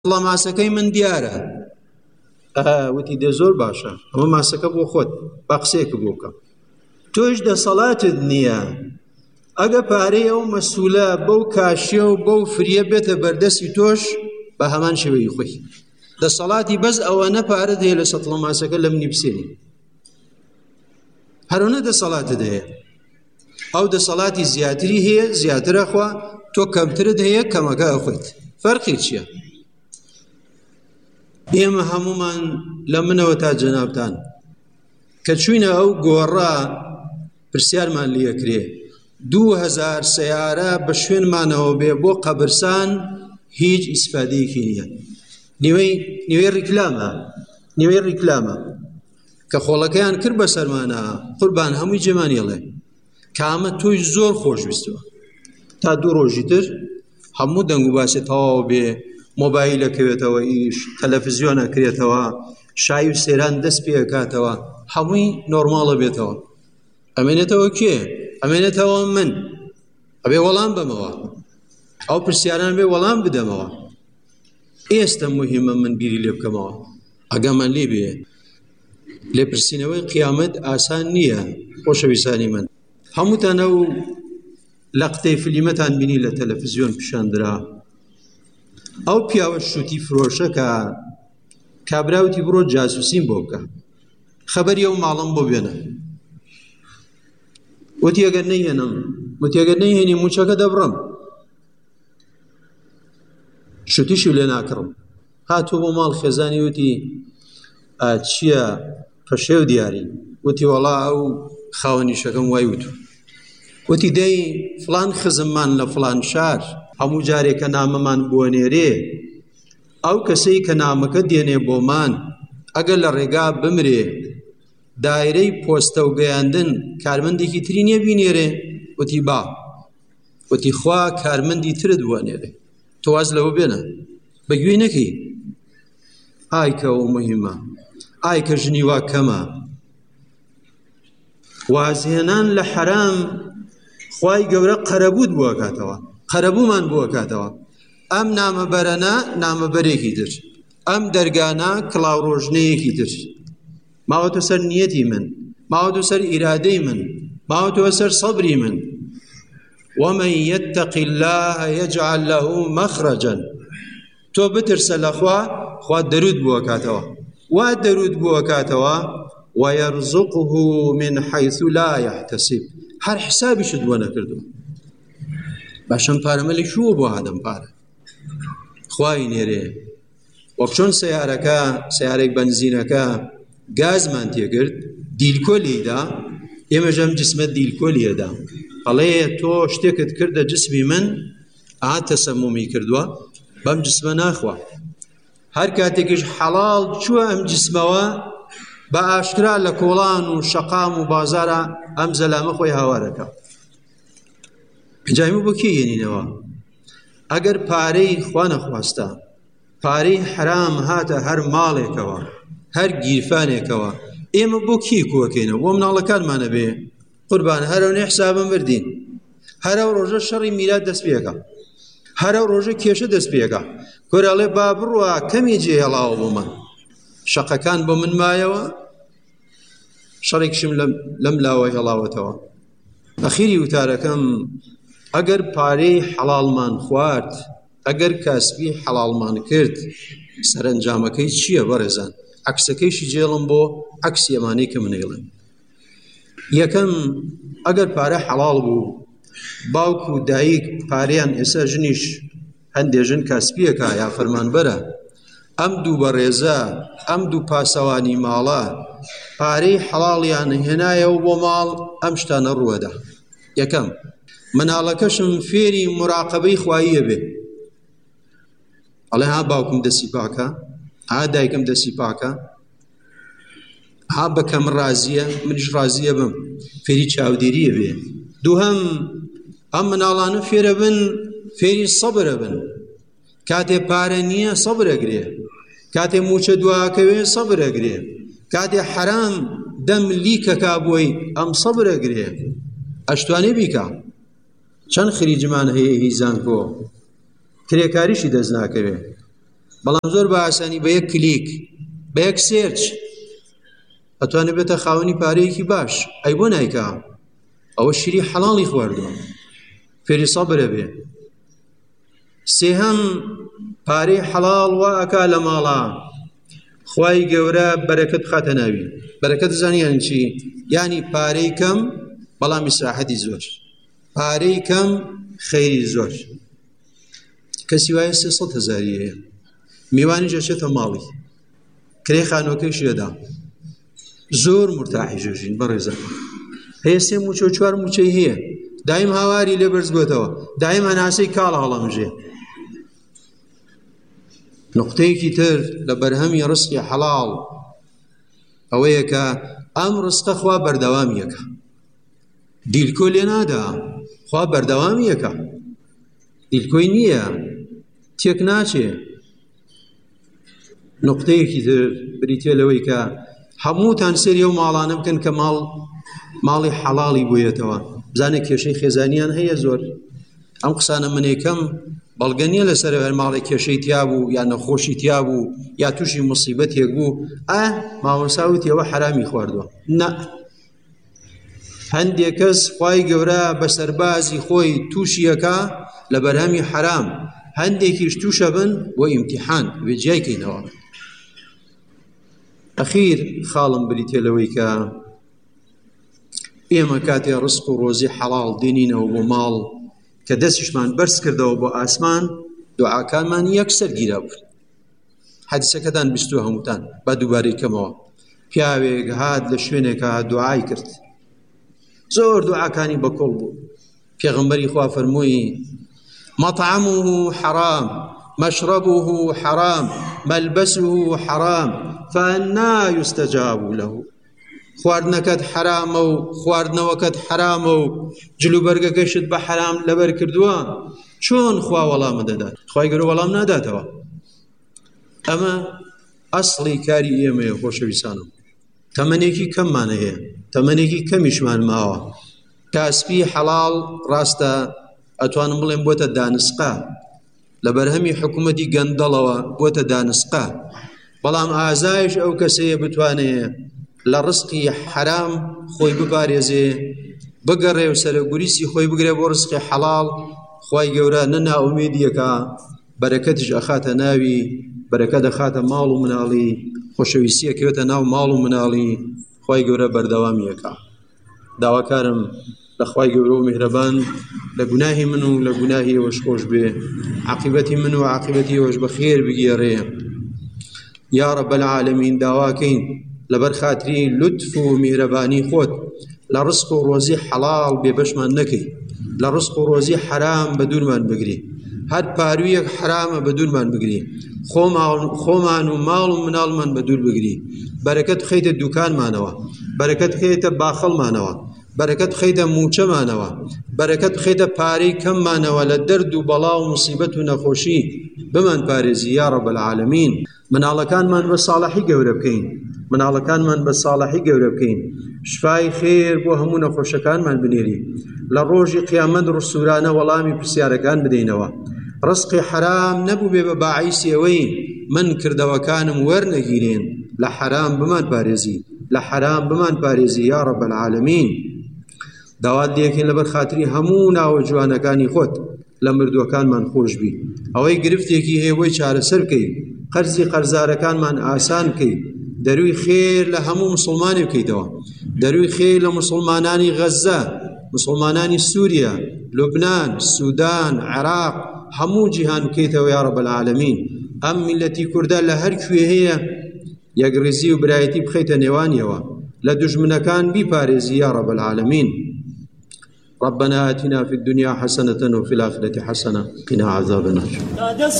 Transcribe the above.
وڵا ماسەکەی من دیارە. وتی دێ زۆر باشە، ئەمە ماسەکە بۆ خۆت، با قسەیەک بۆ بکەم. تۆش دەسەڵاتت نییە ئەگە پارەی ئەو مەسوولە بەو کاشیە و بەو فریە بێتە بەردەستی تۆش بە هەمان شێوەی خۆی. دەسەڵاتی بەس ئەوەنە پارەت هەیە لە سەتڵە ماسەکە لە منی بسێنی، هەرەوەنە دەسەڵاتت هەیە. ئەو دەسەڵاتی زیاتری هەیە، زیاترە خوا، تۆ کەمترت هەیە، کەمەکە ئەخۆیت. فەرقی چییە؟ ئێمە هەمومان لە منەوە تا جەنابتان کە چوینە ئەو گۆڕە پرسیارمان لێکرێ 2000 سەیارە بە شوێنمانەوە بێ بۆ قەبرستان، هیچ ئیسفادەیەکی نییە. نوێی ڕیکلامە کە خۆڵەکەیان کرد بە سەرمانە، قوربان هەمووی جێمانیڵێ کامە تۆی زۆر خۆشویستەوە تا 2 ڕۆژی تر هەموو دەنگ و باسی تەواو بێ، مۆبایلەکەوێتەوە، ئیش تەلەڤیزیۆنە کرێتەوە، شای و سێران دەست پێ ئەکاتەوە، هەمووی نۆرماڵە بێتەوە. ئەمێنێتەوە کێ؟ ئەمێنێتەوە من. ئەبێ وەڵام بەمەوە، ئەو پرسیاران بێ وەڵام بدەمەوە. ئێستا موهیمە من بیری لێ بکەمەوە، ئەگەمان لێ بێ لێپرسینەوەی قیامەت ئاسان نییە. خۆشەویستانی من، هەمووتان ئەو لەقتەی فلیمەتان بینی لە تەلەڤیزیۆن پیشاندرا، ئەو پیاوە شوتی فرۆشەکە کابراوتی بڕۆ جاسوسیم بۆ بکە، خەبەری ئەو ماڵم بۆ بێنە. وتی ئەگەر نەیهێنم، وتی ئەگەر نەیهێنی موچەکە دەبڕم، شوتیشی لێ ناکڕم. هاتووە بۆ ماڵ خێزانی، وتی چییە پەشێو دیاری؟ وتی وەڵا ئەو خاوەنیشەکەم وای وتو. وتی دەی فڵان خزممان لە فڵان شار هەموو جارێکە نامەمان بوەنێرێ، ئەو کەسەی کە نامەکە دێنێ بۆمان ئەگەر لە ڕێگا بمرێ دایرەی پۆستە و گەیاندن کارمەندێکی تری نییە بینێرێ؟ وتی با. وتی خوا کارمەندی ترت بوەنێرێ، تۆ واز لەوە بێنە بەگوێ نەکەی. ئای کە ئەو موهیمە، ئای کە ژنی وا کەمە. وازهێنان لە حەرام خوای گەورە قەرەبووت بووە کاتەوە، قەرەبوومان بووە کاتەوە. ئەم نامەبەرەنە نامەبەرێکی تر، ئەم دەرگانە کڵاو ڕۆژنەیەکی تر. ماوەتە سەر نیەتی من، ماوەتە سەر ئیرادەی من، ماوەتە سەر سەبری من. ومن يتق الله يجعل له مخرجا. تۆ بترسە لە خوا دەرود بووە کاتەوە، وا دەرود بووە کاتەوە، ويرزقه من حيث لا يحتسب. هەر حسابیشت بۆ نەکردووە. باشم پارەمە لە شووە بۆ ئادەم پارە خوای نێرێ. وەک چۆن سەیارێک بەنزینەکە گازمان تێگرت، دیلکۆلیدا، ئێمەش ئەم جسمە دیلکۆلیەدا ئەڵێ تۆ شتێکت کردە جسمی من، تەسەمومی کردووە، بەم جسمە ناخوا. هەر کاتێکیش حەڵاڵ چووە ئەم جسمەوە بە ئاشکرا لە کۆڵان و شەقام و بازارە ئەم زەلامە خۆی هاوارەکە. جایمە بۆ کێ هێنینەوە؟ ئەگەر پارەی خوا نەخواستە، پارەی حرام هاتە هەر ماڵێکەوە، هەر گیرفانێکەوە، ئێمە بۆ کی کووەکەینەوە؟ بۆ مناڵەکانمانە بێ؟ قوربان هەرەونێ حسابم بردین، هەرەو ڕۆژە شەڕی میلاد دەست پێەکە، هەرەو ڕۆژە کێشە دەست پێەکە. کۆراڵێ با بڕوە کەمی جێهێڵاوە بۆ من، شەقەکان بۆ من مایەوە، شەڕێکشم لەم لاوە هێڵاوەتەوە. ئەخیری وتارەکەم، ئەگەر پارەی حەڵاڵمان خوارد، ئەگەر کاسبی حەڵاڵمان کرد، سەرنجامەکەی چییە بەڕێزان؟ عەکسەکەیشی جێڵم بۆ عەکسی ئەمانەی کە منێڵێن. یەکەم، ئەگەر پارە حەڵاڵ بوو، باوک و دایک پارەیان، ئێستا ژنیش هەندێژن کاسبیەکە یا فەرمانبەرە، ئەم دوو بەڕێزە، ئەم دوو پاسەوانی ماڵە پارەی حەڵاڵیان هێنایەوە بۆ ماڵ، ئەم شتانە ڕووەدا. یەکەم، مناڵەکەشم فێری مراقەبەی خواییە بێ. ئەڵێ باوکم دەستی پاکە، دایکم دەستی پاکە، بەکەم ڕازیە، منیش ڕازیە بم، فێری چاودێریە بێ. دووهەم، ئەم مناڵانە فێرە بن، فێری سەبرە بن. کاتێ پارە نییە سەبر ئەگرێ، کاتێ موچە دواکەوێ سەبر ئەگرێ، کاتێ حەرام دەم لیکەکا بۆی ئەم سەبر ئەگرێ. ئەشتوانێ بیکە. چەند خریجمان هەیە هیزان کۆ، کرێکاریشی دەست ناکەوێ. بەڵام زۆر بە ئاسانی بە یەک کلیک بە یەک سێرچ ئەتوانێت بێتە خاوەنی پارەیەکی باش. ئەی بۆ نایکا؟ ئەوە شیری حەڵاڵی خواردووە، فێری سەبرە بێ. سێهەم پارەی حەڵاڵ وا ئەکا لە ماڵا خوای گەورە بەرەکەت بخاتە ناوی. بەرەکەت زانی یانی چی؟ یانی پارەی کەم بەڵام ئیسراحەتی زۆر، پارەی کەم خەیری زۆر. کەسی وایە 300,000 هەیە، میوانیش ئەچێتە ماڵی، کرێ خانووەکەیش لێدا، زۆر مرتاحی ژێژین بەڕێزە. هەیە 3 موچە و 4 موچەی هەیە، دایم هاواری لێ بەرز بۆتەوە، دایم هەناسەی کاڵ هەڵەمژێ. نقطەیەکی تر لە بەرهەمی ڕزقی حەڵاڵ ئەوەیە کە ئەم ڕزقە خوا بەردەوامیەکە، دیلکۆ لێ نادا، خوا بەردەوامیەکە، دیلکۆی نییە، تێک ناچێ. نقطەیەکی تر بریتێ لەوەی کە هەمووتان سێری ئەو ماڵانە بکەن کە ماڵی حەڵاڵی بۆیەتەوە. بزانە کێشەی خێزانیان هەیە زۆر. ئەم قسانە منێکەم بەڵگە نییە لەسەر هەر ماڵی کێشەی تیا بوو یا نەخۆشی تیا بوو یا تووشی موسیبەتێک بوو ماوەساوتی ئەوە حرامی خواردووە. نە، هەندێک کەس خوای گەورە بە سەربازی خۆی تووشیەکە لە بەرهەمی حرام، هەندێکیش تووشە بن بۆ ئیمتیحان بێ جیایکەینەوە. ئەخیر خاڵم بریتێ لەوەی کە ئێمە کاتێ ڕزق و ڕۆزی حەڵاڵ دێنینەوە بۆ ماڵ کە دەستیشمان بەرز کردەوە بۆ ئاسمان، دوعاکانمان یەکسەر گیرا بوون. حەدیسەکەتان بیستووە هەمووتان، با دووبارەی کەمەوە. پیاوێک هات لە شوێنێکە دوعای کرد، زۆر دوعاکانی بەکۆڵ بوو. پێغەمبەری خوا فەرمووی مەطعەمه حەرام مەشرەبه حەرام مەلبەسه حەرام فەئەنا یوستەجاب له. خواردنەکەت حرامە و خواردنەوەکەت حرامە و جلوبەرگەکەشت بە حرام لەبەر کردووە، چۆن خوا وەڵامە دەدات؟ خوای گەورە وەڵام ناداتەوە. ئەمە ئەسڵی کاری ئێمەیە خۆشەویستانم. تەمەنێکی کەممانە هەیە، تەمەنێکی کەمیشمان ماوە. کاسپی حەڵاڵ ڕاستە ئەتوانم بڵێم بۆتە دانسقا، لە بەرهەمی حکوومەتی گەندەڵەوە بۆتە دانسقا، بەڵام ئازایش ئەو کەسەیە بتوانێت لە ڕزقی حرام خۆی بپارێزێ، بگەڕێ و سەرەگوریسی خۆی بگرێ بۆ ڕزقی حەڵاڵ. خوای گەورە نە ناومێدیەکە، بەرەکەتیش ئەخاتە ناوی، بەرەکەت دەخاتە ماڵ و مناڵی، خۆشەویستیەکەوێتە ناو ماڵ و مناڵی. خوای گەورە بەردەوامیەکە. داواکارم لە خوای گەورە و میهرەبان لە گوناهی من و لە گوناهی ئێوەش خۆش بێ، عاقبەتی من و عاقبەتی ئێوەش بەخێر بگێڕێ. یا رب العالمین داواکەین لەبەر خاتری لوتف و میهرەبانی خۆت لە ڕزق و ڕۆزی حەڵاڵ بێبەشمان نەکەی، لە ڕزق و ڕۆزی حرام بە دوورمان بگری، هەر پارویەک حرامە بە دوورمان بگری، خۆمان و ماڵ و مناڵمان بە دوور بگری. بەرەکەت بخەیتە دوکانمانەوە، بەرەکەت بخەیتە باخەڵمانەوە، بەرەکەت بخەیتە موچەمانەوە، بەرەکەت بخەیتە پارەی کەممانەوە، لە دەرد و بەڵا و موسیبەت و نەخۆشی بمان پارێزی یا رب العالمین. مناڵەکانمان بە ساڵحی گەورە بکەین، مناڵەکانمان بە ساڵحی گەورە بکەین، شفای خێر بۆ هەموو نەخۆشەکانمان بنێری، لە ڕۆژی قیامەت ڕسوورانە وەڵامی پرسیارەکان بدەینەوە. ڕزقی حرام نەبوو بێ بە باعیسی ئەوەی من کردەوەکانم وەرنەگیرێن، لە حرام بمان پارێزی، لە حرام بمان پارێزی یا رب العالمین. داوات لێکین لەبەر خاتری هەموو ناوە جوانەکانی خۆت لە مردووەکانمان خۆش بی، ئەوەی گرفتێکی هەیە بۆی چارەسەر بکەی، قەرزی قەرزارەکانمان ئاسان بکەی، دەروی خێر لە هەموو مسلمانی بکەیتەوە، دەروی خێر لە مسلمانانی غەزە، مسلمانانی سووریا، لوبنان، سوودان، عێراق، هەموو جیهان بکەیتەوە یا رب العالمین. ئەم میلەتی کوردە لە هەر کوێ هەیە یەکڕێزی و برایەتی بخەیتە نێوانیەوە، لە دوژمنەکان بیپارێزی یا رب العالمین. ربنا آتنا في الدنيا حسنة وفي الآخرة حسنة قنا عذاب النار.